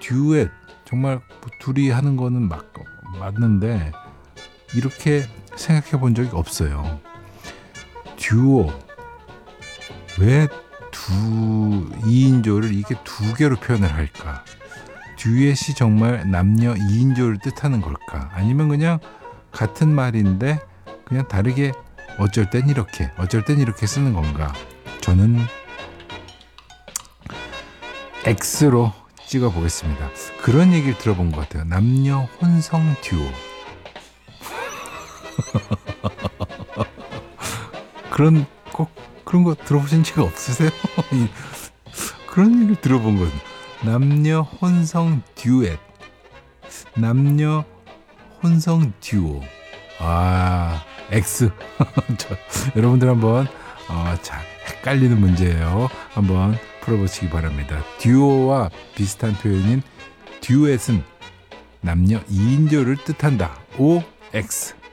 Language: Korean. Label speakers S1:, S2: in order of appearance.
S1: 듀엣 정말 뭐 둘이 하는 거는 맞는데 이렇게 생각해 본 적이 없어요. 듀오, 왜 2인조를 이게 두 개로 표현을 할까? 듀엣이 정말 남녀 2인조를 뜻하는 걸까? 아니면 그냥 같은 말인데 그냥 다르게 어쩔 땐 이렇게 쓰는 건가? 저는 X로 찍어 보겠습니다. 그런 얘기를 들어본 것 같아요. 남녀 혼성 듀오. 그런 거 들어보신 적 없으세요? 그런 얘기를 들어본 거예요. 남녀 혼성 듀엣, 남녀 혼성 듀오. X. 여러분들 한번 잘 헷갈리는 문제예요. 한번 풀어보시기 바랍니다. 듀오와 비슷한 표현인 듀엣은 남녀 2인조를 뜻한다. OX.